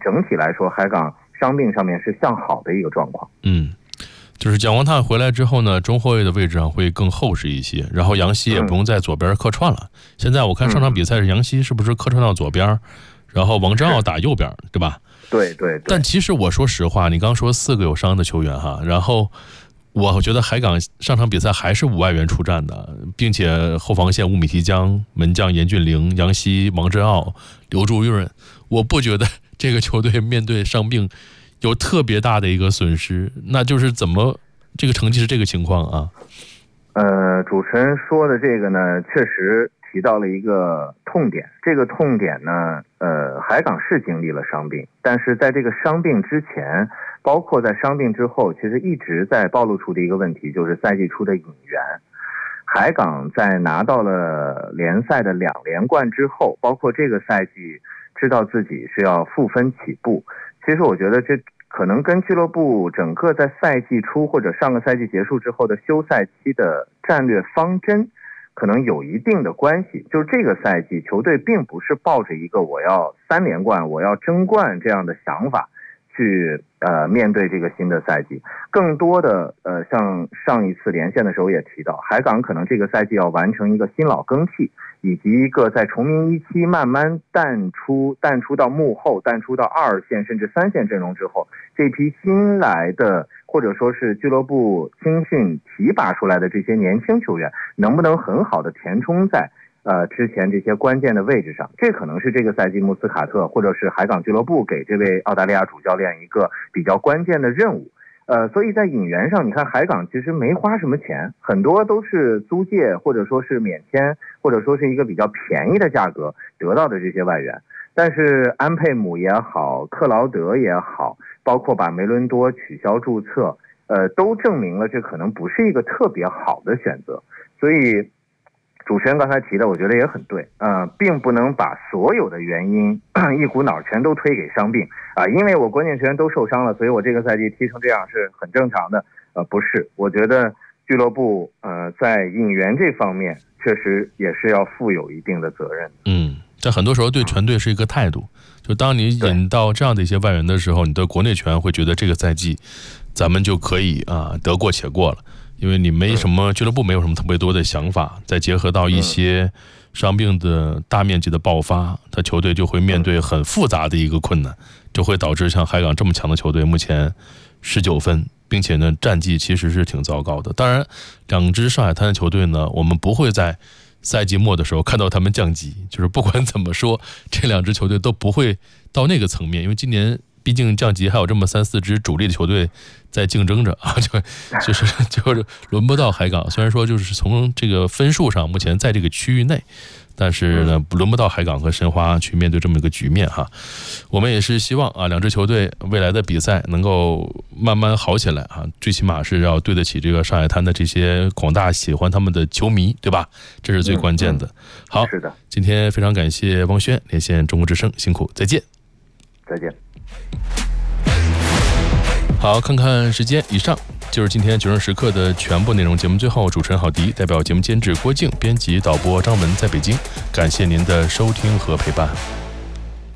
整体来说，海港伤病上面是向好的一个状况。 就是蒋光太回来之后呢，中后卫的位置上会更厚实一些，然后杨希也不用在左边客串了。现在我看上场比赛是杨希是不是客串到左边，然后王真奥打右边，对吧？ 对。 但其实我说实话，你刚说4个有伤的球员哈，然后我觉得海港上场比赛还是5外援出战的，并且后防线吴米提江、门将严俊凌、杨希、王真奥、刘祝润，我不觉得这个球队面对伤病有特别大的一个损失。那就是怎么这个成绩是这个情况啊？ 主持人说的这个呢，确实提到了一个痛点。这个痛点呢，海港是经历了伤病，但是在这个伤病之前，包括在伤病之后，其实一直在暴露出的一个问题，就是赛季初的引援。海港在拿到了联赛的2连冠之后，包括这个赛季知道自己是要负分起步，其实我觉得这可能跟俱乐部整个在赛季初或者上个赛季结束之后的休赛期的战略方针可能有一定的关系。就是这个赛季球队并不是抱着一个我要3连冠我要争冠这样的想法去面对这个新的赛季，更多的像上一次连线的时候也提到，海港可能这个赛季要完成一个新老更替，以及一个在崇明一期慢慢淡出到幕后，淡出到2线甚至3线阵容之后，这批新来的或者说是俱乐部青训提拔出来的这些年轻球员，能不能很好的填充在之前这些关键的位置上。这可能是这个赛季穆斯卡特或者是海港俱乐部给这位澳大利亚主教练一个比较关键的任务。所以在引援上，你看海港其实没花什么钱，很多都是租借或者说是免签，或者说是一个比较便宜的价格得到的这些外援。但是安佩姆也好，克劳德也好，包括把梅伦多取消注册，都证明了这可能不是一个特别好的选择。所以主持人刚才提的我觉得也很对，并不能把所有的原因一股脑全都推给伤病因为我关键球员都受伤了，所以我这个赛季踢成这样是很正常的。不是，我觉得俱乐部在引援这方面确实也是要负有一定的责任。 在很多时候对全队是一个态度，就当你引到这样的一些外援的时候，你的国内球员会觉得这个赛季咱们就可以得过且过了，因为你没什么俱乐部没有什么特别多的想法，再结合到一些伤病的大面积的爆发，他球队就会面对很复杂的一个困难，就会导致像海港这么强的球队目前19分，并且呢战绩其实是挺糟糕的。当然2支上海滩的球队呢，我们不会在赛季末的时候看到他们降级，就是不管怎么说这2支球队都不会到那个层面，因为今年毕竟降级还有这么3-4支主力的球队在竞争着就是轮不到海港。虽然说就是从这个分数上目前在这个区域内，但是呢轮不到海港和申花去面对这么一个局面哈。我们也是希望2支球队未来的比赛能够慢慢好起来最起码是要对得起这个上海滩的这些广大喜欢他们的球迷，对吧？这是最关键的。好， 是的， 今天非常感谢汪轩连线中国之声，辛苦，再见。 再见。 好，看看时间，以上就是今天9时时刻的全部内容。节目最后，主持人郝迪代表节目监制郭静、编辑导播张文在北京，感谢您的收听和陪伴。